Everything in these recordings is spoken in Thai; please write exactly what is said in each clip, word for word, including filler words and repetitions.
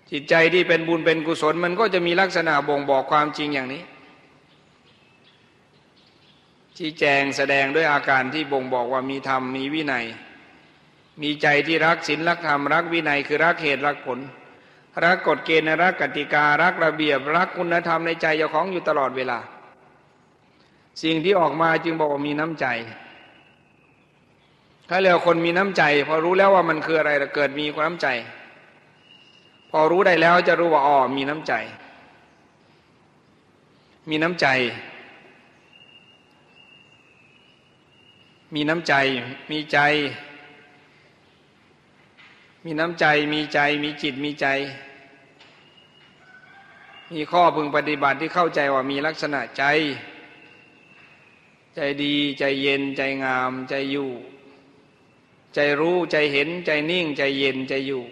จิตใจที่เป็นบุญเป็นกุศลมันก็จะมีลักษณะบ่งบอกความจริงอย่างนี้ชี้แจงแสดงด้วยอาการที่บ่งบอกว่ามีธรรมมีวินัยมีใจที่รักศีลรักธรรมรักวินัยคือรักเหตุรักผลรักกฎเกณฑ์รักกติการักระเบียบรักคุณธรรมในใจเจ้าของอยู่ตลอดเวลาสิ่งที่ออกมาจึงบอกว่ามีน้ำใจถ้าเรียกคนมีน้ำใจพอรู้แล้วว่ามันคืออะไรเกิดมีความน้ำใจพอรู้ได้แล้วจะรู้ว่าอ๋อมีน้ำใจมีน้ำใจมีน้ำใจมีใจมีน้ำใจมีใจมีจิตมีใจมีข้อพึงปฏิบัติที่เข้าใจว่ามีลักษณะใจใจดีใจเย็นใจงามใจอยู่ใจรู้ใจเห็นใจนิ่งใจเย็นใจอยู่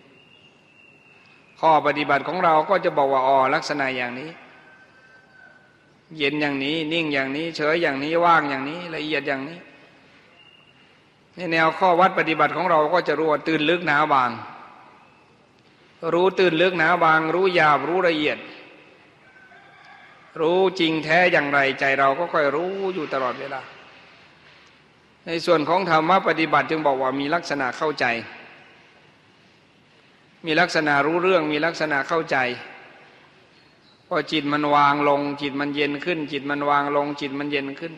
ข้อปฏิบัติของเราก็จะบอกว่าอ๋อลักษณะอย่างนี้เย็นอย่างนี้นิ่งอย่างนี้เฉยอย่างนี้ว่างอย่างนี้ละเอียดอย่างนี้ในแนวข้อวัดปฏิบัติของเราก็จะรู้ว่าตื่นลึกหนาบางรู้ตื่นลึกหนาบางรู้หยาบรู้ละเอียดรู้จริงแท้อย่างไรใจเราก็ค่อยรู้อยู่ตลอดเวลาในส่วนของธรรมะปฏิบัติจึงบอกว่ามีลักษณะเข้าใจมีลักษณะรู้เรื่องมีลักษณะเข้าใจพอจิตมันวางลงจิตมันเย็นขึ้นจิตมันวางลงจิตมันเย็นขึ้น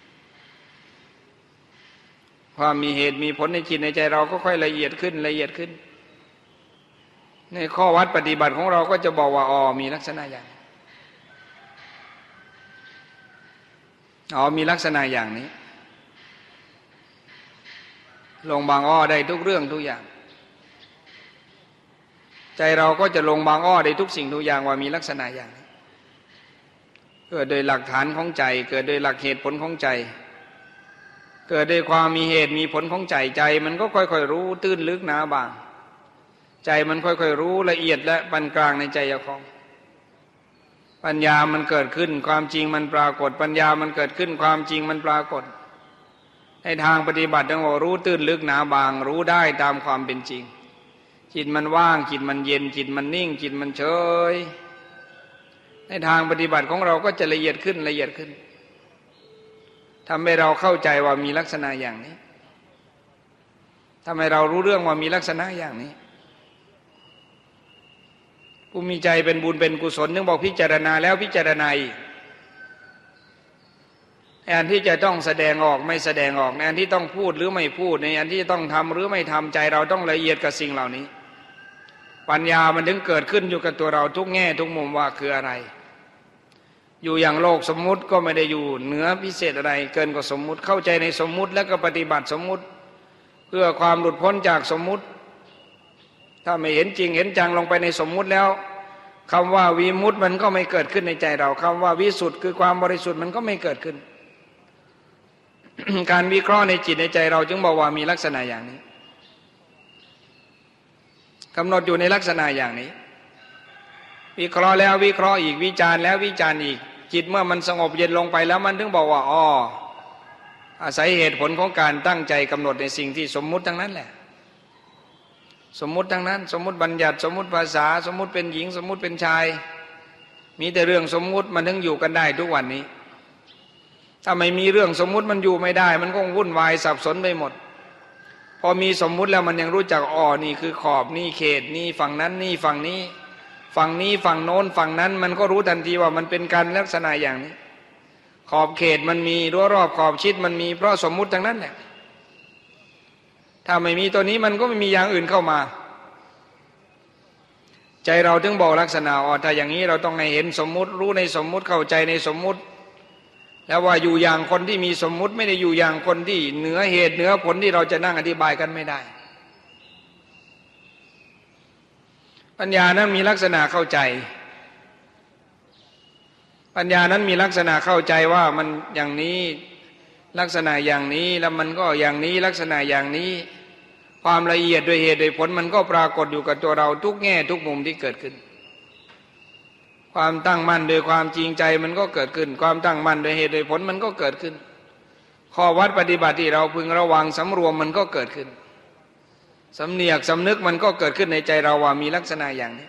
ความมีเหตุมีผลในจิตในใจเราก็ค่อยละเอียดขึ้นละเอียดขึ้นในข้อวัดปฏิบัติของเราก็จะบอกว่าอ๋อมีลักษณะอย่างอ๋อมีลักษณะอย่างนี้ลงบางอ้อได้ทุกเรื่องทุกอย่างใจเราก็จะลงบางอ้อได้ทุกสิ่งทุกอย่างว่ามีลักษณะอย่างนี้เกิดโดยหลักฐานของใจเกิดโดยหลักเหตุผลของใจเกิดด้วยความมีเหตุมีผลของใจใจมันก็ค่อยๆรู้ตื้นลึกหนาบางใจมันค่อยๆรู้ละเอียดและปานกลางในใจเจ้าของปัญญามันเกิดขึ้นความจริงมันปรากฏปัญญามันเกิดขึ้นความจริงมันปรากฏในทางปฏิบัติต้องบอกรู้ตื้นลึกหนาบางรู้ได้ตามความเป็นจริงจิตมันว่างจิตมันเย็นจิตมันนิ่งจิตมันเฉยในทางปฏิบัติของเราก็จะละเอียดขึ้นละเอียดขึ้นทำให้เราเข้าใจว่ามีลักษณะอย่างนี้ทำให้เรารู้เรื่องว่ามีลักษณะอย่างนี้ผู้มีใจเป็นบุญเป็นกุศลนึกบอกพิจารณาแล้วพิจารณาอีกในอันที่จะต้องแสดงออกไม่แสดงออกในอันที่ต้องพูดหรือไม่พูดในอันที่ต้องทำหรือไม่ทำใจเราต้องละเอียดกับสิ่งเหล่านี้ปัญญามันถึงเกิดขึ้นอยู่กับตัวเราทุกแง่ทุกมุมว่าคืออะไรอยู่อย่างโลกสมมุติก็ไม่ได้อยู่เหนือพิเศษอะไรเกินกว่าสมมุติเข้าใจในสมมุติแล้วก็ปฏิบัติสมมุติเพื่อความหลุดพ้นจากสมมุติถ้าไม่เห็นจริงเห็นจังลงไปในสมมุติแล้วคำว่าวิมุตติมันก็ไม่เกิดขึ้นในใจเราคำว่าวิสุทธิ์คือความบริสุทธิ์มันก็ไม่เกิดขึ้น การวิเคราะห์ในจิตในใจเราจึงบอกว่ามีลักษณะอย่างนี้กำหนดอยู่ในลักษณะอย่างนี้วิเคราะห์แล้ววิเคราะห์อีกวิจารณ์แล้ววิจารณ์อีกจิตเมื่อมันสงบเย็นลงไปแล้วมันถึงบอกว่าอ๋ออาศัยเหตุผลของการตั้งใจกำหนดในสิ่งที่สมมุติทั้งนั้นแหละสมมุติทั้งนั้นสมมุติบัญญัติสมมุติภาษาสมมุติเป็นหญิงสมมุติเป็นชายมีแต่เรื่องสมมุติมันถึงอยู่กันได้ทุกวันนี้ถ้าไม่มีเรื่องสมมุติมันอยู่ไม่ได้มันก็วุ่นวายสับสนไปหมดพอมีสมมุติแล้วมันยังรู้จักอ๋อนี่คือขอบนี่เขตนี่ฝั่งนั้นนี่ฝั่งนี้ฝั่งนี้ฝั่งโน้นฝั่งนั้นมันก็รู้ทันทีว่ามันเป็นการลักษณะอย่างนี้ขอบเขตมันมีรั้วรอบขอบชิดมันมีเพราะสมมุติทั้งนั้นแหละถ้าไม่มีตัวนี้มันก็ไม่มีอย่างอื่นเข้ามาใจเราถึงบอกลักษณะอ๋อถ้าอย่างนี้เราต้องให้เห็นสมมุติรู้ในสมมุติเข้าใจในสมมุติแล้วว่าอยู่อย่างคนที่มีสมมุติไม่ได้อยู่อย่างคนที่เหนือเหตุเหนือผลที่เราจะนั่งอธิบายกันไม่ได้ปัญญานั้นมีลักษณะเข้าใจปัญญานั้นมีลักษณะเข้าใจว่ามันอย่างนี้ลักษณะอย่างนี้แล้วมันก็อย่างนี้ลักษณะอย่างนี้ความละเอียดโดยเหตุโดยผลมันก็ปรากฏอยู่กับตัวเราทุกแง่ทุกมุมที่เกิดขึ้นความตั้งมั่นโดยความจริงใจมันก็เกิดขึ้นความตั้งมั่นโดยเหตุโดยผลมันก็เกิดขึ้นข้อวัดปฏิบัติที่เราพึงระวังสำรวมมันก็เกิดขึ้นสำเนียกสำนึกมันก็เกิดขึ้นในใจเราว่ามีลักษณะอย่างนี้